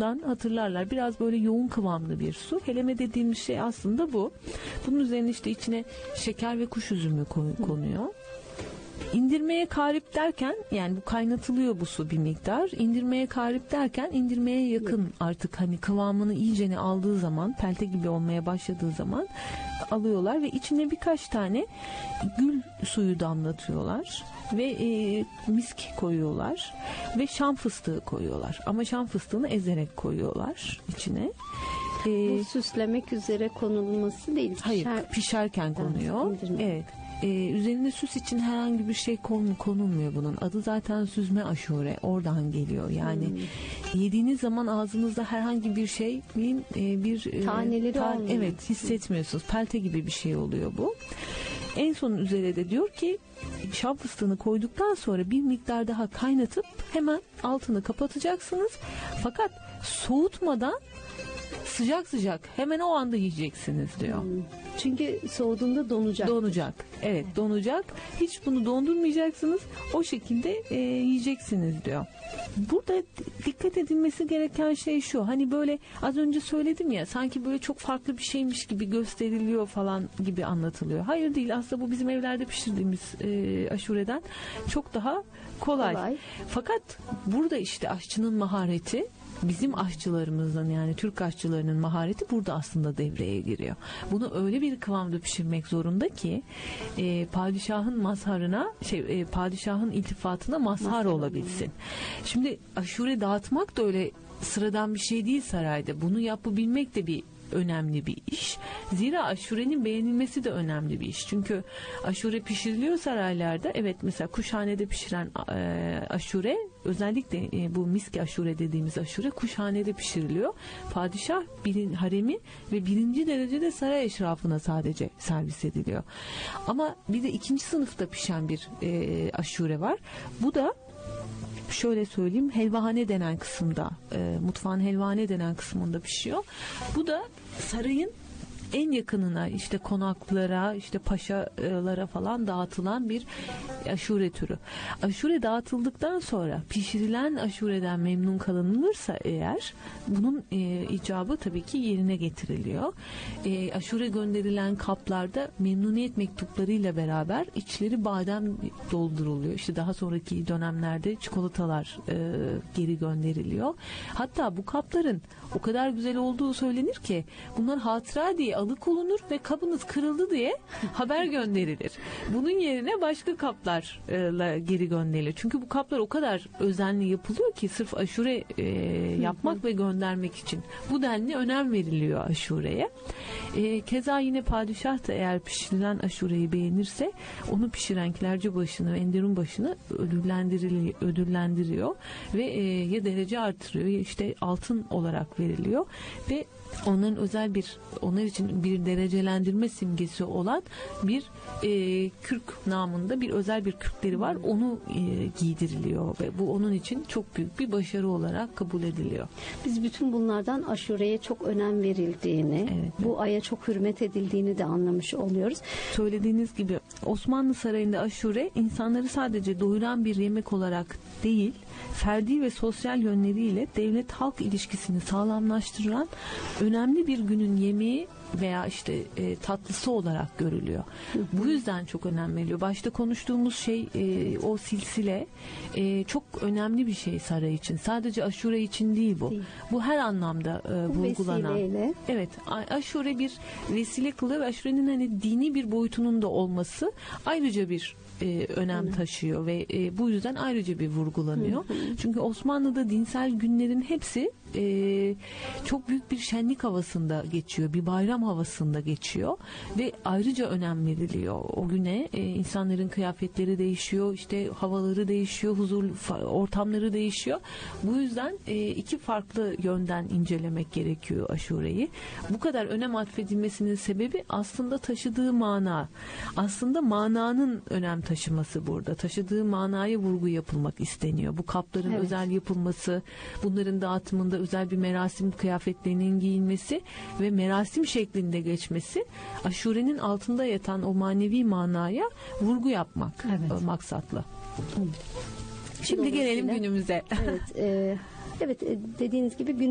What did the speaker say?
suyundan hatırlarlar. Biraz böyle yoğun kıvamlı bir su. Heleme dediğimiz şey aslında bu. Bunun üzerine işte içine şeker ve kuş üzümü konuyor. İndirmeye karip derken, yani bu kaynatılıyor bu su bir miktar. İndirmeye karip derken indirmeye yakın artık, hani kıvamını iyicene aldığı zaman, pelte gibi olmaya başladığı zaman alıyorlar ve içine birkaç tane gül suyu damlatıyorlar ve misk koyuyorlar ve şam fıstığı koyuyorlar. Ama şam fıstığını ezerek koyuyorlar içine. Bu süslemek üzere konulması değil. Hayır, pişerken konuyor. Evet. Üzerine süs için herhangi bir şey konulmuyor bunun. Adı zaten süzme aşure. Oradan geliyor. Yani yediğiniz zaman ağzınızda herhangi bir şeyin bir taneleri olmuyor. Evet, hissetmiyorsunuz. Pelte gibi bir şey oluyor bu. En son üzerine de diyor ki şam fıstığını koyduktan sonra bir miktar daha kaynatıp hemen altını kapatacaksınız. Fakat soğutmadan sıcak sıcak hemen o anda yiyeceksiniz diyor. Çünkü soğuduğunda donacak. Donacak. Evet, donacak. Hiç bunu dondurmayacaksınız. O şekilde yiyeceksiniz diyor. Burada dikkat edilmesi gereken şey şu. Hani böyle az önce söyledim ya, sanki böyle çok farklı bir şeymiş gibi gösteriliyor falan gibi anlatılıyor. Hayır değil. Aslında bu bizim evlerde pişirdiğimiz aşureden çok daha kolay. Fakat burada işte aşçının mahareti, bizim aşçılarımızın, yani Türk aşçılarının mahareti burada aslında devreye giriyor. Bunu öyle bir kıvamda pişirmek zorunda ki padişahın mazharına, padişahın iltifatına mazhar olabilsin. Şimdi aşure dağıtmak da öyle sıradan bir şey değil sarayda. Bunu yapabilmek de bir önemli bir iş. Zira aşurenin beğenilmesi de önemli bir iş. Çünkü aşure pişiriliyor saraylarda. Evet, mesela kuşhanede pişiren aşure, özellikle bu miski aşure dediğimiz aşure kuşhanede pişiriliyor. Padişah haremi ve birinci derecede saray eşrafına sadece servis ediliyor. Ama bir de ikinci sınıfta pişen bir aşure var. Bu da şöyle söyleyeyim, helvahane denen kısımda, mutfağın helvahane denen kısmında pişiyor. Bu da sarayın en yakınına, işte konaklara, işte paşalara falan dağıtılan bir aşure türü. Aşure dağıtıldıktan sonra pişirilen aşureden memnun kalınırsa eğer, bunun icabı tabii ki yerine getiriliyor. Aşure gönderilen kaplarda memnuniyet mektuplarıyla beraber içleri badem dolduruluyor. İşte daha sonraki dönemlerde çikolatalar geri gönderiliyor. Hatta bu kapların o kadar güzel olduğu söylenir ki bunlar hatıra diye alıkonulur ve kabınız kırıldı diye haber gönderilir. Bunun yerine başka kaplarla geri gönderilir. Çünkü bu kaplar o kadar özenli yapılıyor ki sırf aşure yapmak ve göndermek için. Bu denli önem veriliyor aşureye. Keza yine padişah da eğer pişirilen aşureyi beğenirse onu pişiren kilerci başını ve enderun başını ödüllendiriyor ve ya derece artırıyor ya işte altın olarak veriliyor ve onların onlar için bir derecelendirme simgesi olan bir kürk namında bir özel bir kürkleri var. Onu giydiriliyor ve bu onun için çok büyük bir başarı olarak kabul ediliyor. Biz bütün bunlardan aşureye çok önem verildiğini, bu aya çok hürmet edildiğini de anlamış oluyoruz. Söylediğiniz gibi Osmanlı Sarayı'nda aşure insanları sadece doyuran bir yemek olarak değil, ferdi ve sosyal yönleriyle devlet-halk ilişkisini sağlamlaştıran önemli bir günün yemeği veya işte tatlısı olarak görülüyor. Bu yüzden çok önem veriliyor. Başta konuştuğumuz şey o silsile çok önemli bir şey saray için. Sadece aşure için değil bu. Bu her anlamda vurgulanan. Vesileyle. Evet, aşure bir vesile kılıyor ve aşurenin hani dini bir boyutunun da olması ayrıca bir önem taşıyor ve bu yüzden ayrıca bir vurgulanıyor. Çünkü Osmanlı'da dinsel günlerin hepsi çok büyük bir şenlik havasında geçiyor. Bir bayram havasında geçiyor ve ayrıca önem veriliyor. O güne insanların kıyafetleri değişiyor, işte havaları değişiyor, huzur ortamları değişiyor. Bu yüzden iki farklı yönden incelemek gerekiyor aşureyi. Bu kadar önem atfedilmesinin sebebi aslında taşıdığı mana. Aslında mananın önem taşıması burada. Taşıdığı manaya vurgu yapılmak isteniyor. Bu kapların özel yapılması, bunların dağıtımında özel bir merasim kıyafetlerinin giyilmesi ve merasim şeklinde geçmesi aşurenin altında yatan o manevi manaya vurgu yapmak maksatlı. Şimdi gelelim günümüze. Evet, dediğiniz gibi